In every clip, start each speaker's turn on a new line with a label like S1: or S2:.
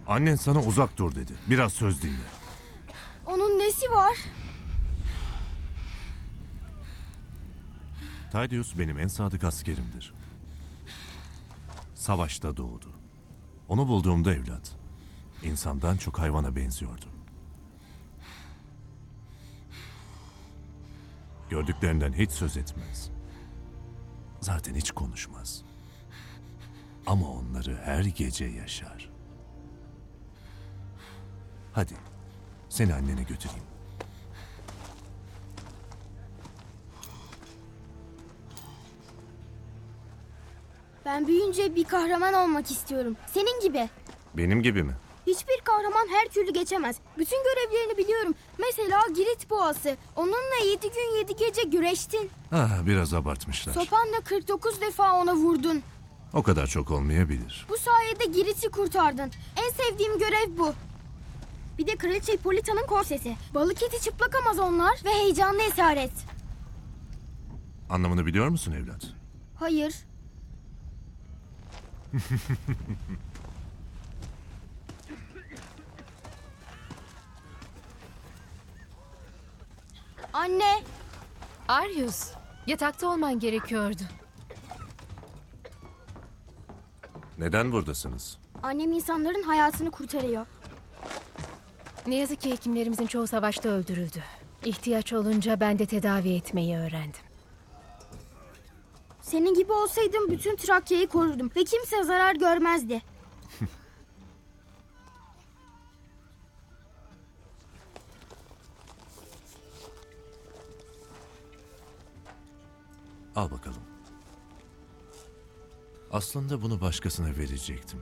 S1: Annen sana uzak dur dedi. Biraz söz dinle.
S2: Onun nesi var?
S1: Taydius benim en sadık askerimdir. Savaşta doğdu. Onu bulduğumda evlat, insandan çok hayvana benziyordu. Gördüklerinden hiç söz etmez. Zaten hiç konuşmaz. Ama onları her gece yaşar. Hadi, seni annene götüreyim.
S2: Ben büyüyünce bir kahraman olmak istiyorum. Senin gibi.
S1: Benim gibi mi?
S2: Hiçbir kahraman her türlü geçemez. Bütün görevlerini biliyorum. Mesela Girit boğası. Onunla 7 gün 7 gece güreştin.
S1: Biraz abartmışlar.
S2: Sopanla 49 defa ona vurdun.
S1: O kadar çok olmayabilir.
S2: Bu sayede Girit'i kurtardın. En sevdiğim görev bu. Bir de Kraliçe Hippolyta'nın korsesi. Balık eti çıplak Amazonlar ve heyecanlı esaret.
S1: Anlamını biliyor musun evlat?
S2: Hayır. Anne,
S3: Arius, yatakta olman gerekiyordu.
S1: Neden buradasınız?
S2: annem insanların hayatını kurtarıyor.
S3: Ne yazık ki hekimlerimizin çoğu savaşta öldürüldü. İhtiyaç olunca ben de tedavi etmeyi öğrendim.
S2: Senin gibi olsaydım bütün Trakya'yı korurdum ve kimse zarar görmezdi.
S1: Al bakalım. Aslında bunu başkasına verecektim.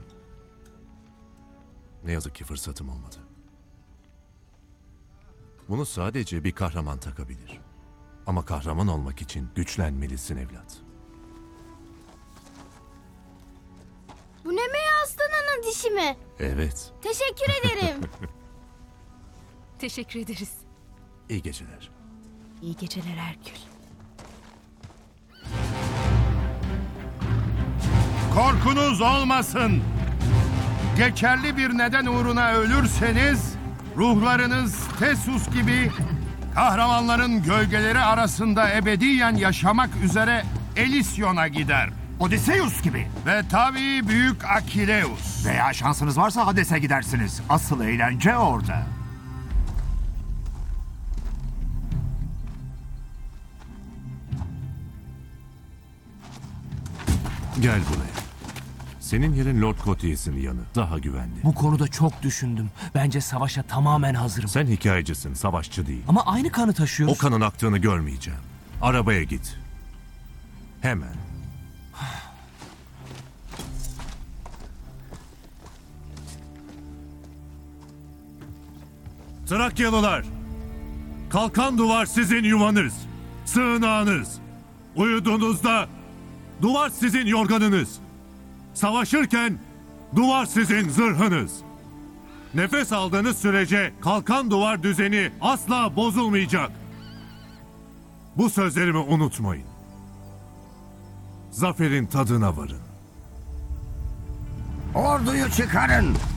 S1: Ne yazık ki fırsatım olmadı. Bunu sadece bir kahraman takabilir. Ama kahraman olmak için güçlenmelisin evlat.
S2: Bu ne aslanının dişi mi?
S1: Evet,
S2: Teşekkür ederim.
S3: Teşekkür ederiz.
S1: iyi geceler.
S3: İyi geceler Herkül.
S4: Korkunuz olmasın. Geçerli bir neden uğruna ölürseniz, ruhlarınız Thesus gibi kahramanların gölgeleri arasında ebediyen yaşamak üzere Elysion'a gider.
S5: Odysseus gibi.
S4: Ve tabii büyük Akileus.
S5: Veya şansınız varsa Hades'e gidersiniz. Asıl eğlence orada.
S1: Gel buraya. Senin yerin Lord Cotius'un yanı. Daha güvenli.
S6: Bu konuda çok düşündüm. Bence savaşa tamamen hazırım.
S1: Sen hikayecisin, savaşçı değil.
S6: Ama aynı kanı taşıyoruz.
S1: O kanın aktığını görmeyeceğim. Arabaya git. Hemen. Trakyalılar! Kalkan duvar sizin yuvanız, sığınağınız. Uyuduğunuzda duvar sizin yorganınız. Savaşırken duvar sizin zırhınız. Nefes aldığınız sürece kalkan duvar düzeni asla bozulmayacak. Bu sözlerimi unutmayın. Zaferin tadına varın.
S7: Orduyu çıkarın.